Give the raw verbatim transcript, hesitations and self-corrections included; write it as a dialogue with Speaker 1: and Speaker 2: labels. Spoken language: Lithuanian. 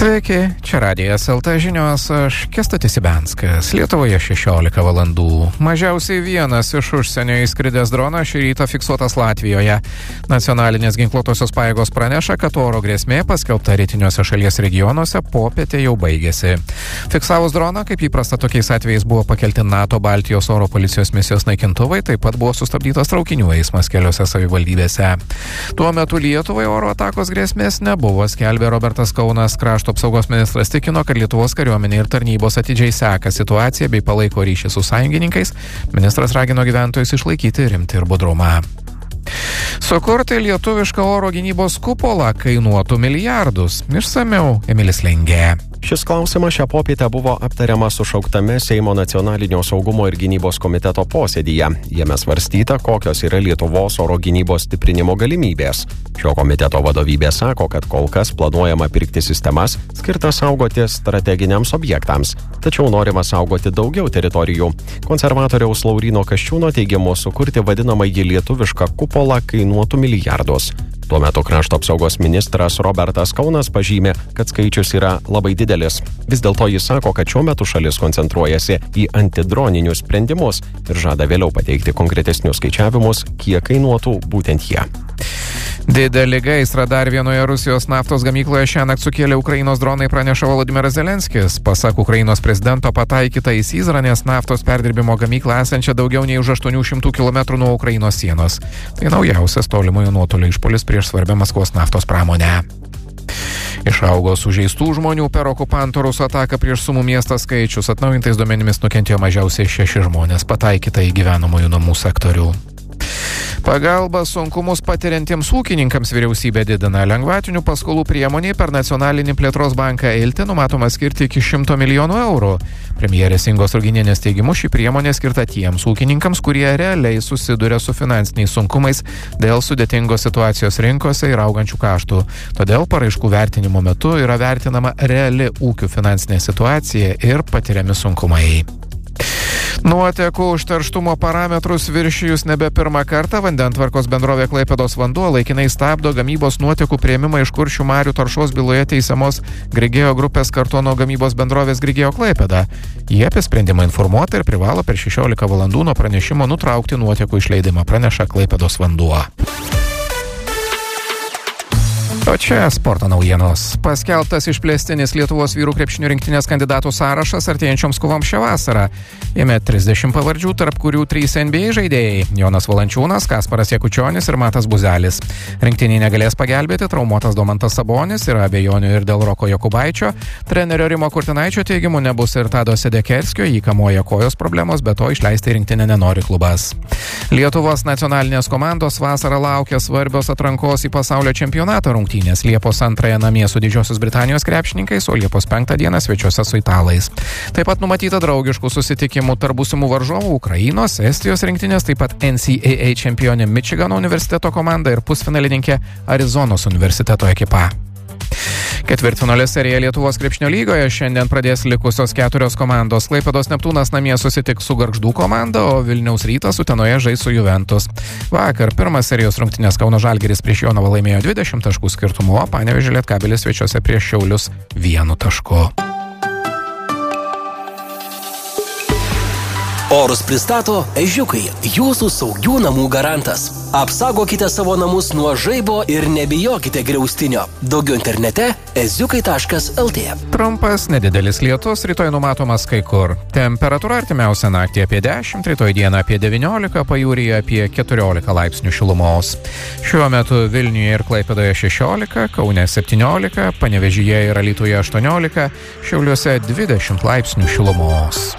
Speaker 1: Sveiki, čia Radijas L T žinios, aš Kęstutis Ibenskas. Lietuvoje šešiolika valandų. Mažiausiai vienas iš užsienio įskridęs dronas šį rytą fiksuotas Latvijoje. Nacionalinės ginkluotosios pajėgos praneša, kad oro grėsmė paskelbta rytiniuose šalies regionuose popietė jau baigėsi. Fiksavus droną, kaip įprasta tokiais atvejais, buvo pakelti NATO Baltijos oro policijos misijos naikintuvai, taip pat buvo sustabdytas traukinių eismas keliose savivaldybėse. Tuo metu Lietuvai oro atakos grėsmės nebuvo, skelbė Robertas Kaunas. Krašto apsaugos ministras tikino, kad Lietuvos kariuomenė ir tarnybos atidžiai seka situaciją bei palaiko ryšį su sąjungininkais. Ministras ragino gyventojus išlaikyti rimtį ir budrumą. Sukurti lietuvišką oro gynybos kupolą kainuotų milijardus. Išsamiau Emilis Lengė.
Speaker 2: Šis klausimas šią popietę buvo aptariamas sušauktame Seimo nacionalinio saugumo ir gynybos komiteto posėdyje. Jame svarstyta, kokios yra Lietuvos oro gynybos stiprinimo galimybės. Šio komiteto vadovybė sako, kad kol kas planuojama pirkti sistemas, skirtas saugoti strateginiams objektams. Tačiau norima saugoti daugiau teritorijų. Konservatoriaus Lauryno Kasčiūno teigimu, sukurti vadinamąjį lietuvišką kupolą kainuotų milijardus. Tuo metu krašto apsaugos ministras Robertas Kaunas pažymė, kad skaičius yra labai didelis. Vis dėlto jis sako, kad šiuo metu šalis koncentruojasi į antidroninius sprendimus ir žada vėliau pateikti konkretesnius skaičiavimus, kiek kainuotų būtent jie.
Speaker 1: Didelį gaisrą dar vienoje Rusijos naftos gamykloje šiąnakt sukėlė Ukrainos dronai, praneša Volodymyras Zelenskis. Pasak Ukrainos prezidento, pataikyta į Syzranės naftos perdirbimo gamyklą esančią daugiau nei už aštuonių šimtų kilometrų nuo Ukrainos sienos. Tai naujausias tolimojo nuotolio išpuolis prieš svarbią Maskvos naftos pramonę. Išaugo sužeistų žmonių per okupantų rusų ataką prieš Sumų miestą skaičius. Atnaujintais duomenimis nukentėjo mažiausiai šeši žmonės, pataikyta į gyvenamųjų namų sektorių. Pagalba sunkumus patiriantiems ūkininkams vyriausybė didina. Lengvatinių paskolų priemoniai per Nacionalinį plėtros banką ELTE numatoma skirti iki šimto milijonų eurų. Premjerės Ingos Ruginienės teigimu, ši priemonė skirta tiems ūkininkams, kurie realiai susiduria su finansiniais sunkumais dėl sudėtingos situacijos rinkose ir augančių kaštų. Todėl paraiškų vertinimo metu yra vertinama reali ūkių finansinė situacija ir patiriami sunkumai. Nuotekų užterštumo parametrus viršijus nebe pirmą kartą, vandentvarkos bendrovė Klaipėdos vanduo laikinai stabdo gamybos nuotekų priėmimą iš Kuršių marių taršos byloje teisiamos Grigėjo grupės kartono gamybos bendrovės Grigėjo Klaipėda. Jie apie sprendimą informuota ir privalo per šešiolika valandų nuo pranešimo nutraukti nuotekų išleidimą, praneša Klaipėdos vanduo. O čia sporto naujienos. Paskelbtas išplėstinis Lietuvos vyrų krepšinio rinktinės kandidatų sąrašas artėjančioms kovoms šią vasarą. Jame trisdešimt pavardžių, tarp kurių trys N B A žaidėjai – Jonas Valančiūnas, Kasparas Jakučionis ir Matas Buzelis. Rinktinį negalės pagelbėti traumuotas Domantas Sabonis, yra abejonių ir dėl Roko Jokubaičio. Trenerio Rimo Kurtinaičio teigimu nebus ir Tado Sedekerskio, jį kamuoja kojos problemos, be to išleisti rinktinę nenori klubas. Lietuvos nacionalinės komandos vasarą laukia svarbios atrankos į pasaulio čempionatą rungtynės. Liepos antrąją namie su Didžiosios Britanijos krepšininkais, o Liepos penktą dieną svečiuose su italais. Taip pat numatyta draugiškų susitikimų tarp būsimų varžovų Ukrainos, Estijos rinktinės, taip pat N C A A čempionė Mičigano universiteto komanda ir pusfinalininkė Arizonos universiteto ekipa. Ketvirtfinalio serija Lietuvos krepšinio lygoje šiandien pradės likusios keturios komandos. Klaipėdos Neptūnas namie susitiks su Gargždų komanda, o Vilniaus Rytas Utenoje žais su Juventus. Vakar pirmas serijos rungtynės Kauno Žalgiris prieš Jonavą laimėjo dvidešimt taškų skirtumu, o Panevėžio Lietkabelis svečiuose prieš Šiaulius vienu tašku.
Speaker 3: Orus pristato Ežiukai, jūsų saugių namų garantas. Apsaugokite savo namus nuo žaibo ir nebijokite griaustinio. Daugiau internete eziukai taškas el tė.
Speaker 1: Trumpas, nedidelis lietus, rytoj numatomas kai kur. Temperatūra artimiausią naktį apie dešimt, rytoj dieną apie devyniolika, pajūryje apie keturiolika laipsnių šilumos. Šiuo metu Vilniuje ir Klaipėdoje šešiolika, Kaune septyniolika, Panevėžyje ir Alytuje aštuoniolika, Šiauliuose dvidešimt laipsnių šilumos.